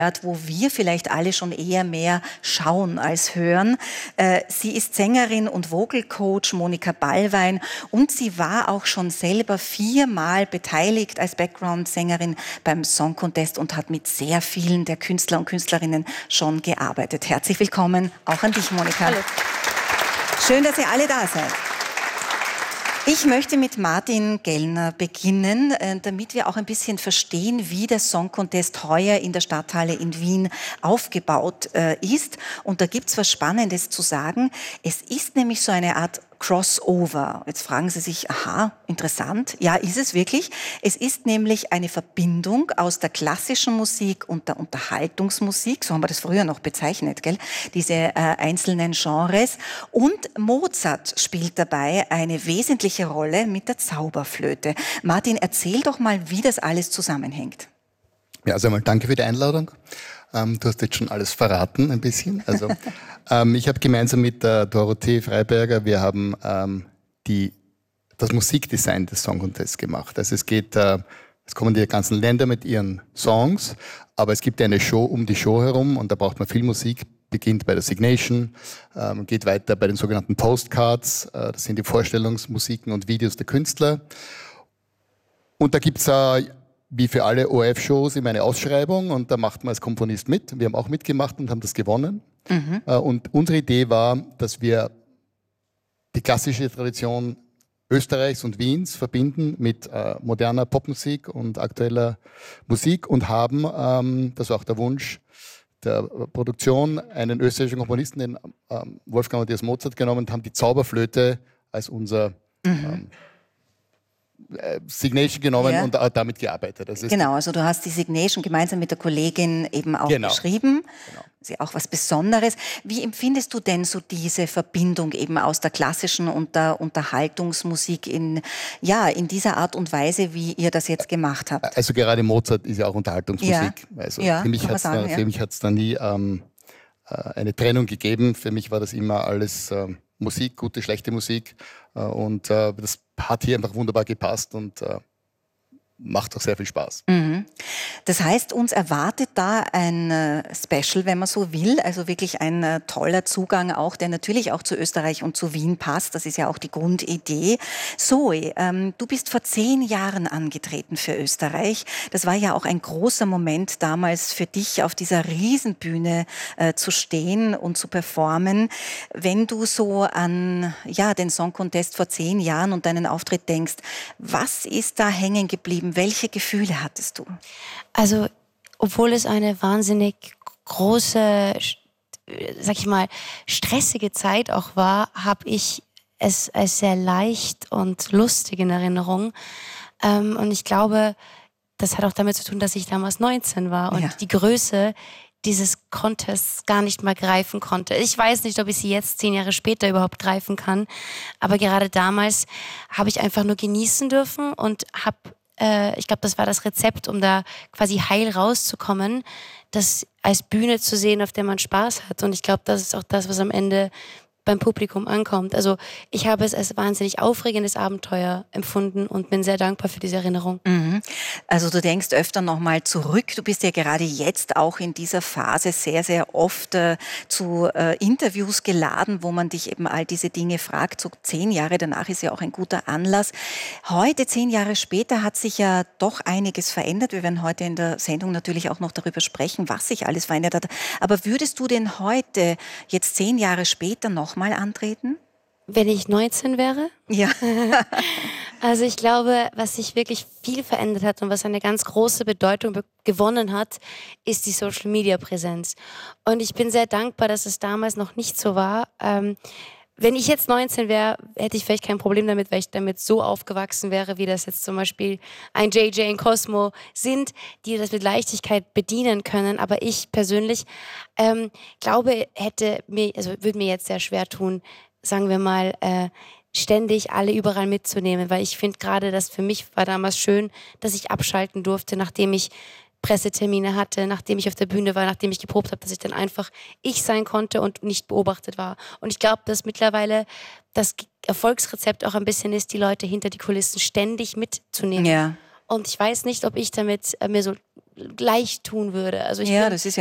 wo wir vielleicht alle schon eher mehr schauen als hören. Sie ist Sängerin und Vocal Coach Monika Ballwein und sie war auch schon selber 4-mal beteiligt als Background-Sängerin beim Song Contest und hat mit sehr vielen der Künstler und Künstlerinnen schon gearbeitet. Herzlich willkommen auch an dich, Monika. Hallo. Schön, dass ihr alle da seid. Ich möchte mit Martin Gellner beginnen, damit wir auch ein bisschen verstehen, wie der Song Contest heuer in der Stadthalle in Wien aufgebaut ist. Und da gibt's was Spannendes zu sagen. Es ist nämlich so eine Art Crossover. Jetzt fragen Sie sich, aha, interessant. Ja, ist es wirklich. Es ist nämlich eine Verbindung aus der klassischen Musik und der Unterhaltungsmusik, so haben wir das früher noch bezeichnet, gell? Diese einzelnen Genres. Und Mozart spielt dabei eine wesentliche Rolle mit der Zauberflöte. Martin, erzähl doch mal, wie das alles zusammenhängt. Ja, also einmal danke für die Einladung. Du hast jetzt schon alles verraten, ein bisschen. Also, ich habe gemeinsam mit der Dorothee Freiberger, wir haben das Musikdesign des Song Contests gemacht. Also es kommen die ganzen Länder mit ihren Songs, aber es gibt eine Show um die Show herum und da braucht man viel Musik. Beginnt bei der Signation, geht weiter bei den sogenannten Postcards. Das sind die Vorstellungsmusiken und Videos der Künstler. Und da gibt's wie für alle ORF-Shows immer eine Ausschreibung und da macht man als Komponist mit. Wir haben auch mitgemacht und haben das gewonnen. Mhm. Und unsere Idee war, dass wir die klassische Tradition Österreichs und Wiens verbinden mit moderner Popmusik und aktueller Musik und haben, das war auch der Wunsch der Produktion, einen österreichischen Komponisten, den Wolfgang Amadeus Mozart, genommen und haben die Zauberflöte als unser Signation genommen und damit gearbeitet. Genau, also du hast die Signation gemeinsam mit der Kollegin eben auch geschrieben. Genau. Das ist ja auch was Besonderes. Wie empfindest du denn so diese Verbindung eben aus der klassischen und der Unterhaltungsmusik in dieser Art und Weise, wie ihr das jetzt gemacht habt? Also gerade Mozart ist ja auch Unterhaltungsmusik. Ja. Also für mich hat es da nie eine Trennung gegeben. Für mich war das immer alles Musik, gute, schlechte Musik. Und das hat hier einfach wunderbar gepasst und macht auch sehr viel Spaß. Mhm. Das heißt, uns erwartet da ein Special, wenn man so will, also wirklich ein toller Zugang auch, der natürlich auch zu Österreich und zu Wien passt. Das ist ja auch die Grundidee. Zoe, du bist vor 10 Jahren angetreten für Österreich. Das war ja auch ein großer Moment damals für dich, auf dieser Riesenbühne zu stehen und zu performen. Wenn du so an den Song Contest vor 10 Jahren und deinen Auftritt denkst, was ist da hängen geblieben? Welche Gefühle hattest du? Also, obwohl es eine wahnsinnig große, sag ich mal, stressige Zeit auch war, habe ich es als sehr leicht und lustig in Erinnerung. Und ich glaube, das hat auch damit zu tun, dass ich damals 19 war und die Größe dieses Contests gar nicht mal greifen konnte. Ich weiß nicht, ob ich sie jetzt 10 Jahre später überhaupt greifen kann, aber gerade damals habe ich einfach nur genießen dürfen und habe ich glaube, das war das Rezept, um da quasi heil rauszukommen, das als Bühne zu sehen, auf der man Spaß hat. Und ich glaube, das ist auch das, was am Ende beim Publikum ankommt. Also ich habe es als wahnsinnig aufregendes Abenteuer empfunden und bin sehr dankbar für diese Erinnerung. Mhm. Also du denkst öfter nochmal zurück. Du bist ja gerade jetzt auch in dieser Phase sehr, sehr oft zu Interviews geladen, wo man dich eben all diese Dinge fragt. So 10 Jahre danach ist ja auch ein guter Anlass. Heute, 10 Jahre später, hat sich ja doch einiges verändert. Wir werden heute in der Sendung natürlich auch noch darüber sprechen, was sich alles verändert hat. Aber würdest du denn heute, jetzt 10 Jahre später, noch mal antreten? Wenn ich 19 wäre? Ja. Also ich glaube, was sich wirklich viel verändert hat und was eine ganz große Bedeutung gewonnen hat, ist die Social-Media-Präsenz. Und ich bin sehr dankbar, dass es damals noch nicht so war. Wenn ich jetzt 19 wäre, hätte ich vielleicht kein Problem damit, weil ich damit so aufgewachsen wäre, wie das jetzt zum Beispiel ein JJ, ein Cosmo sind, die das mit Leichtigkeit bedienen können. Aber ich persönlich glaube, würde mir jetzt sehr schwer tun, sagen wir mal, ständig alle überall mitzunehmen, weil ich finde gerade, dass für mich war damals schön, dass ich abschalten durfte, nachdem ich Pressetermine hatte, nachdem ich auf der Bühne war, nachdem ich geprobt habe, dass ich dann einfach ich sein konnte und nicht beobachtet war. Und ich glaube, dass mittlerweile das Erfolgsrezept auch ein bisschen ist, die Leute hinter die Kulissen ständig mitzunehmen. Ja. Und ich weiß nicht, ob ich damit mir so leicht tun würde. Also ich ja, bin, das ist